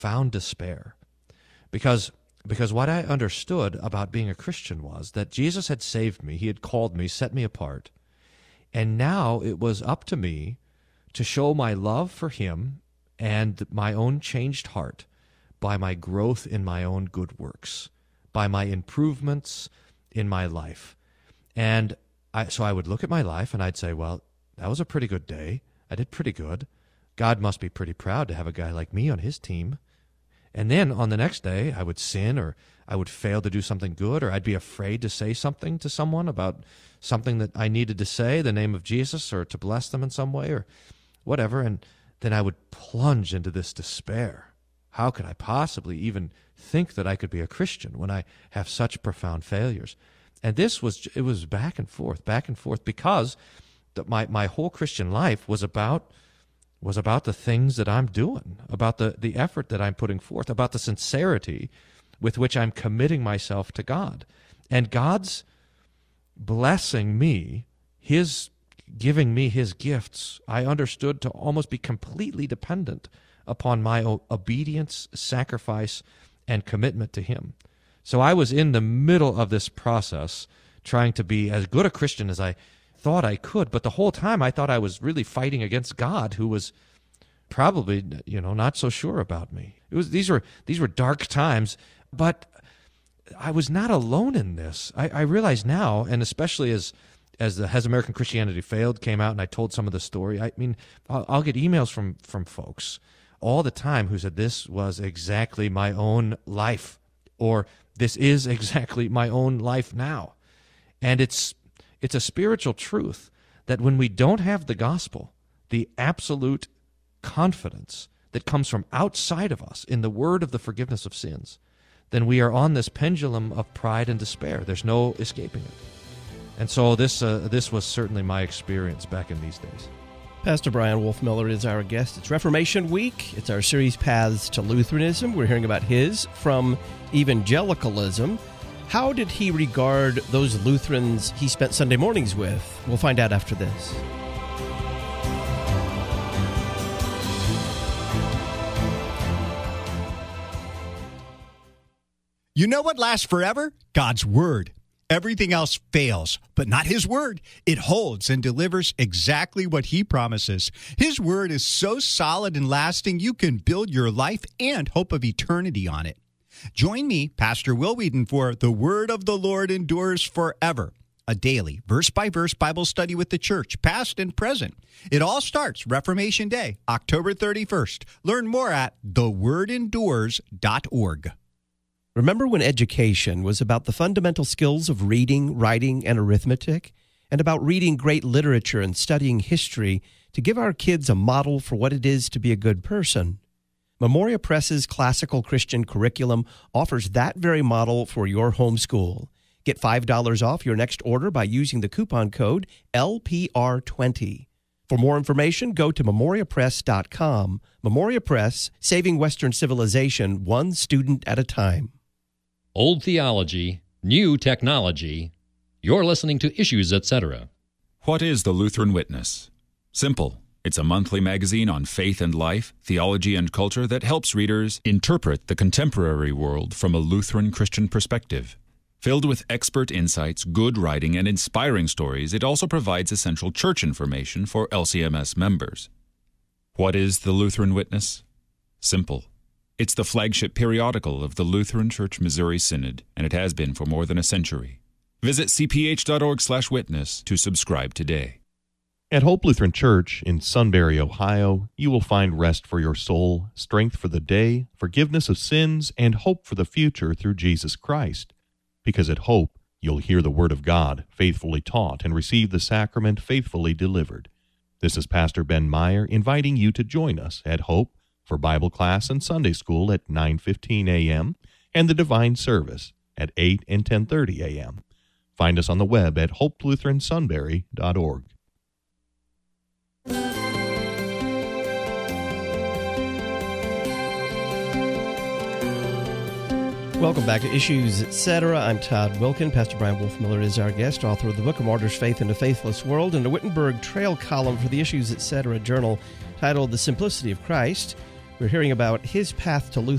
profound despair. Because what I understood about being a Christian was that Jesus had saved me, he had called me, set me apart, and now it was up to me to show my love for him and my own changed heart by my growth in my own good works, by my improvements in my life. And so I would look at my life and I'd say, well, that was a pretty good day. I did pretty good. God must be pretty proud to have a guy like me on his team. And then on the next day, I would sin, or I would fail to do something good, or I'd be afraid to say something to someone about something that I needed to say, the name of Jesus, or to bless them in some way, or whatever. And then I would plunge into this despair. How could I possibly even think that I could be a Christian when I have such profound failures? And it was back and forth, because my whole Christian life was about the things that I'm doing, about the effort that I'm putting forth, about the sincerity with which I'm committing myself to God. And God's blessing me, his giving me his gifts, I understood to almost be completely dependent upon my obedience, sacrifice, and commitment to him. So I was in the middle of this process, trying to be as good a Christian as I thought I could, but the whole time I thought I was really fighting against God, who was probably, not so sure about me. These were dark times, but I was not alone in this. I realize now, and especially as the Has American Christianity Failed came out and I told some of the story, I mean, I'll get emails from folks all the time who said, this was exactly my own life, or this is exactly my own life now. And it's a spiritual truth that when we don't have the gospel, the absolute confidence that comes from outside of us in the word of the forgiveness of sins, then we are on this pendulum of pride and despair. There's no escaping it. And so this was certainly my experience back in these days. Pastor Bryan Wolfmueller is our guest. It's Reformation Week. It's our series Paths to Lutheranism. We're hearing about his from evangelicalism. How did he regard those Lutherans he spent Sunday mornings with? We'll find out after this. You know what lasts forever? God's Word. Everything else fails, but not His Word. It holds and delivers exactly what He promises. His Word is so solid and lasting, you can build your life and hope of eternity on it. Join me, Pastor Will Wheaton, for The Word of the Lord Endures Forever, a daily, verse-by-verse Bible study with the church, past and present. It all starts Reformation Day, October 31st. Learn more at thewordendures.org. Remember when education was about the fundamental skills of reading, writing, and arithmetic, and about reading great literature and studying history to give our kids a model for what it is to be a good person? Memoria Press's classical Christian curriculum offers that very model for your homeschool. Get $5 off your next order by using the coupon code LPR20. For more information, go to memoriapress.com. Memoria Press, saving Western civilization one student at a time. Old theology, new technology. You're listening to Issues, Etc. What is the Lutheran Witness? Simple. It's a monthly magazine on faith and life, theology and culture that helps readers interpret the contemporary world from a Lutheran Christian perspective. Filled with expert insights, good writing, and inspiring stories, it also provides essential church information for LCMS members. What is the Lutheran Witness? Simple. It's the flagship periodical of the Lutheran Church Missouri Synod, and it has been for more than a century. Visit cph.org/witness to subscribe today. At Hope Lutheran Church in Sunbury, Ohio, you will find rest for your soul, strength for the day, forgiveness of sins, and hope for the future through Jesus Christ. Because at Hope, you'll hear the Word of God faithfully taught and receive the sacrament faithfully delivered. This is Pastor Ben Meyer inviting you to join us at Hope for Bible class and Sunday school at 9:15 a.m. and the Divine Service at 8 and 10:30 a.m. Find us on the web at hopelutheransunbury.org. Welcome back to Issues, Etc. I'm Todd Wilkin. Pastor Bryan Wolfmueller is our guest, author of the book, A Martyr's Faith in a Faithless World, and a Wittenberg Trail column for the Issues, Etc. journal titled The Simplicity of Christ. We're hearing about his path to